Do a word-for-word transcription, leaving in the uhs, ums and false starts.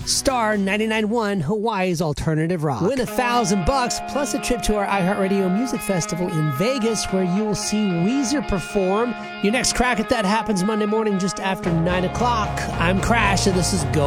Star ninety-nine point one, Hawaii's alternative rock. Win a thousand bucks plus a trip to our iHeartRadio Music Festival in Vegas, where you will see Weezer perform. Your next crack at that happens Monday morning just after nine o'clock. I'm Crash, and this is Go.